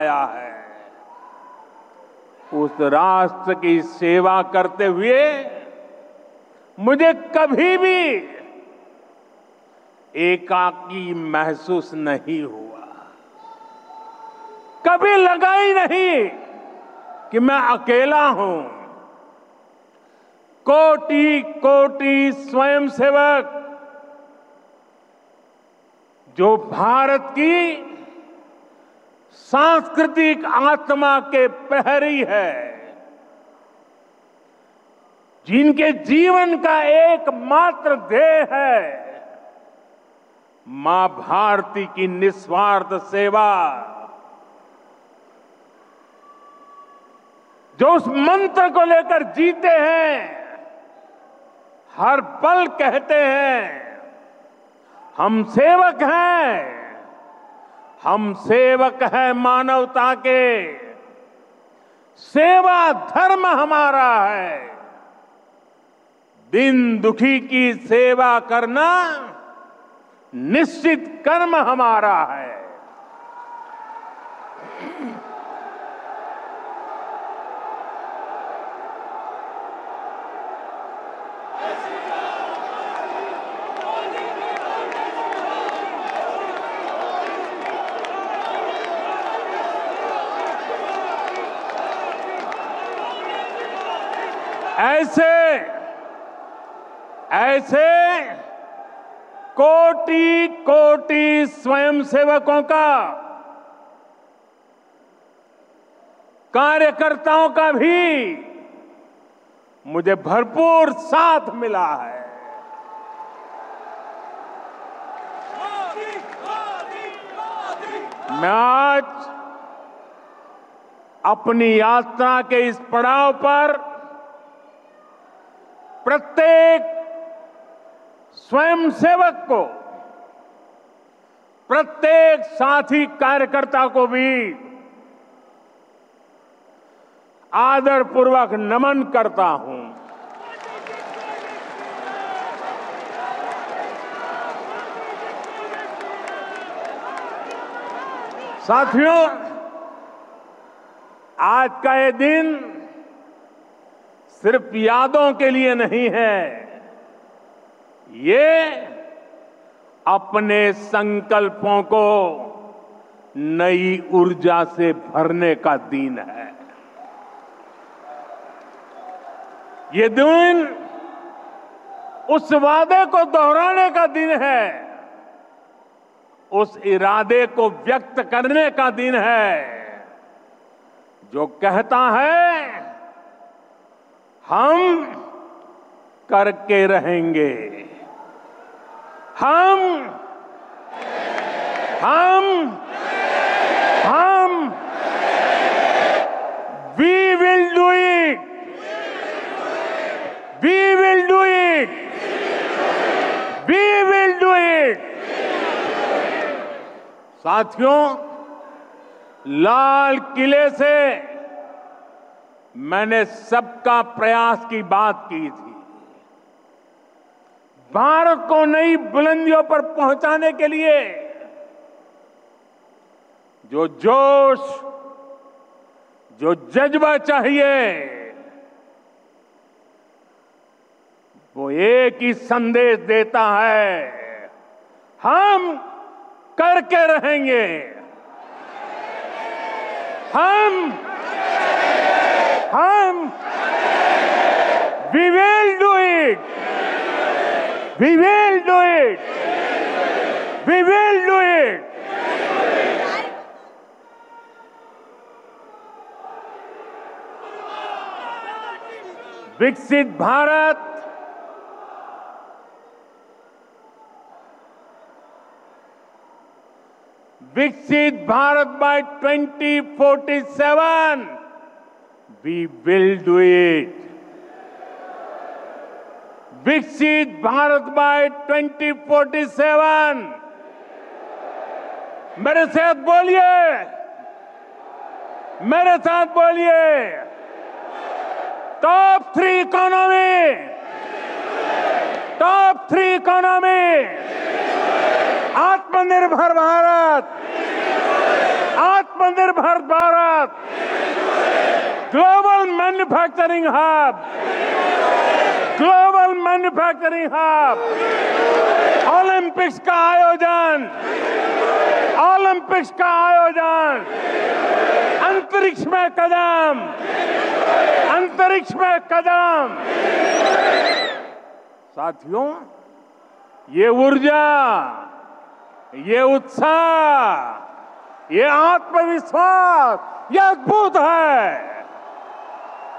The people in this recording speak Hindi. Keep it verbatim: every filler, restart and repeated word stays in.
आया है। उस राष्ट्र की सेवा करते हुए मुझे कभी भी एकाकी महसूस नहीं हुआ। कभी लगा ही नहीं कि मैं अकेला हूं। कोटि कोटि स्वयंसेवक जो भारत की सांस्कृतिक आत्मा के प्रहरी है, जिनके जीवन का एकमात्र ध्येय है मां भारती की निस्वार्थ सेवा, जो उस मंत्र को लेकर जीते हैं, हर पल कहते हैं हम सेवक हैं, हम सेवक हैं मानवता के, सेवा धर्म हमारा है। दिन दुखी की सेवा करना निश्चित कर्म हमारा है। ऐसे ऐसे कोटि कोटि स्वयंसेवकों का, कार्यकर्ताओं का भी मुझे भरपूर साथ मिला है। मैं आज अपनी यात्रा के इस पड़ाव पर प्रत्येक स्वयंसेवक को, प्रत्येक साथी कार्यकर्ता को भी आदरपूर्वक नमन करता हूं। साथियों, आज का ये दिन सिर्फ यादों के लिए नहीं है, ये अपने संकल्पों को नई ऊर्जा से भरने का दिन है। ये दिन उस वादे को दोहराने का दिन है, उस इरादे को व्यक्त करने का दिन है जो कहता है हम करके रहेंगे, हम हम हम we will do it, we will do it, we will do it. साथियों, लाल किले से मैंने सबका प्रयास की बात की थी। भारत को नई बुलंदियों पर पहुंचाने के लिए जो जोश, जो जज्बा चाहिए, वो एक ही संदेश देता है, हम करके रहेंगे, हम हम we will do it, we will do it, we will do it। विकसित भारत विकसित Bharat by twenty forty seven, we will do it। विकसित Bharat by twenty forty seven, मेरे साथ बोलिए, मेरे साथ बोलिए, top three economy, top three economy, आत्मनिर्भर भारत, आत्म आत्मनिर्भर Bharat, global manufacturing hub, global manufacturing hub, Olympics का आयोजन, ओलंपिक्स का आयोजन, अंतरिक्ष में कदम, अंतरिक्ष में कदम। साथियों, ये ऊर्जा, ये उत्साह, ये आत्मविश्वास, ये अद्भुत है।